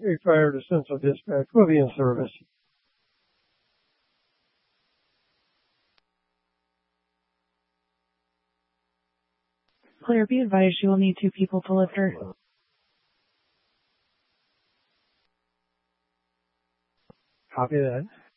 Fire to Central Dispatch. We'll be in service. Clear, be advised you will need 2 people to lift her. Copy that.